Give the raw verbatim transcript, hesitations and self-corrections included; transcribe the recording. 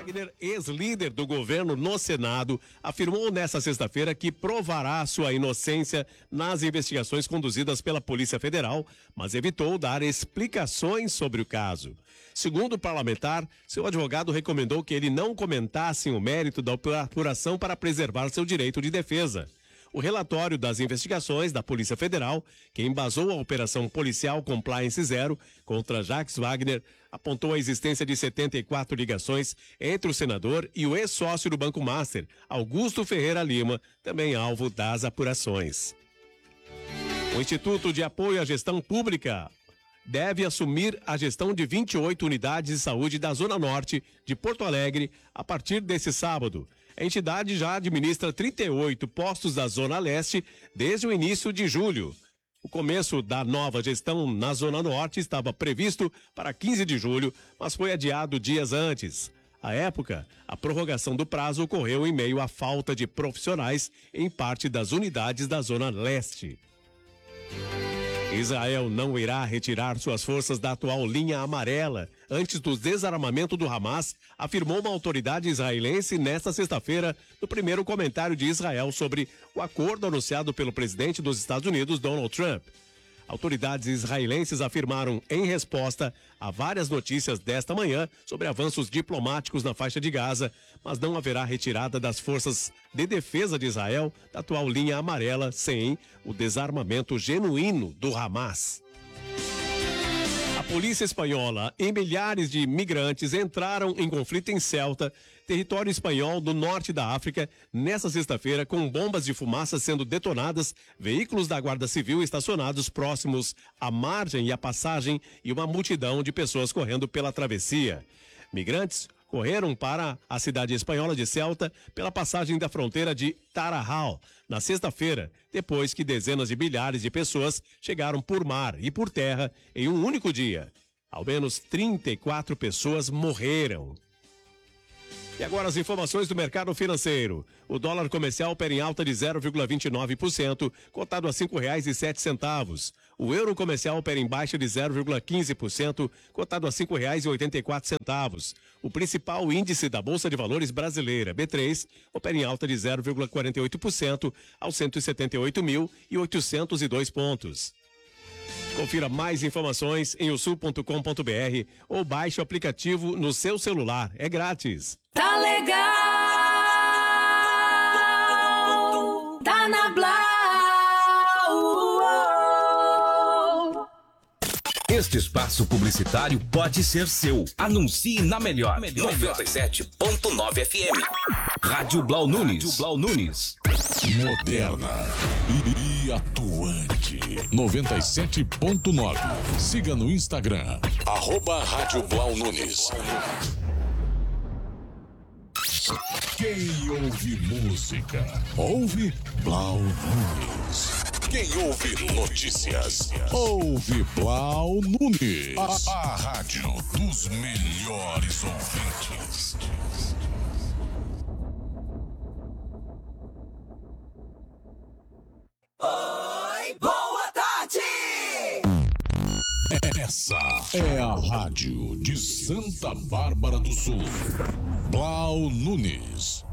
Wagner, ex-líder do governo no Senado, afirmou nesta sexta-feira que provará sua inocência nas investigações conduzidas pela Polícia Federal, mas evitou dar explicações sobre o caso. Segundo o parlamentar, seu advogado recomendou que ele não comentasse o mérito da apuração para preservar seu direito de defesa. O relatório das investigações da Polícia Federal, que embasou a Operação Policial Compliance Zero contra Jacques Wagner, apontou a existência de setenta e quatro ligações entre o senador e o ex-sócio do Banco Master, Augusto Ferreira Lima, também alvo das apurações. O Instituto de Apoio à Gestão Pública deve assumir a gestão de vinte e oito unidades de saúde da Zona Norte de Porto Alegre a partir desse sábado. A entidade já administra trinta e oito postos da Zona Leste desde o início de julho. O começo da nova gestão na Zona Norte estava previsto para quinze de julho, mas foi adiado dias antes. À época, a prorrogação do prazo ocorreu em meio à falta de profissionais em parte das unidades da Zona Leste. Israel não irá retirar suas forças da atual linha amarela antes do desarmamento do Hamas, afirmou uma autoridade israelense nesta sexta-feira, no primeiro comentário de Israel sobre o acordo anunciado pelo presidente dos Estados Unidos, Donald Trump. Autoridades israelenses afirmaram em resposta a várias notícias desta manhã sobre avanços diplomáticos na faixa de Gaza, mas não haverá retirada das forças de defesa de Israel da atual linha amarela sem o desarmamento genuíno do Hamas. A polícia espanhola e milhares de migrantes entraram em conflito em Ceuta, território espanhol do norte da África, nesta sexta-feira, com bombas de fumaça sendo detonadas, veículos da Guarda Civil estacionados próximos à margem e à passagem e uma multidão de pessoas correndo pela travessia. Migrantes correram para a cidade espanhola de Ceuta pela passagem da fronteira de Tarajal, na sexta-feira, depois que dezenas de milhares de pessoas chegaram por mar e por terra em um único dia. Ao menos trinta e quatro pessoas morreram. E agora as informações do mercado financeiro. O dólar comercial opera em alta de zero vírgula vinte e nove por cento, cotado a cinco reais e sete centavos. O euro comercial opera em baixa de zero vírgula quinze por cento, cotado a cinco reais e oitenta e quatro centavos. O principal índice da Bolsa de Valores brasileira, B três, opera em alta de zero vírgula quarenta e oito por cento, aos cento e setenta e oito mil e oitocentos e dois pontos. Confira mais informações em usul ponto com ponto br ou baixe o aplicativo no seu celular. É grátis. Tá legal, tá na Blau. Este espaço publicitário pode ser seu. Anuncie na melhor. noventa e sete ponto nove F M. Rádio Blau Nunes. Rádio Blau Nunes. Moderna e atuante. noventa e sete ponto nove. Siga no Instagram. Arroba Rádio Blau Nunes. Quem ouve música, ouve Blau Nunes. Quem ouve notícias, ouve Blau Nunes. A, a rádio dos melhores ouvintes. Oi, boa tarde! Essa é a rádio de Santa Bárbara do Sul. Blau Nunes.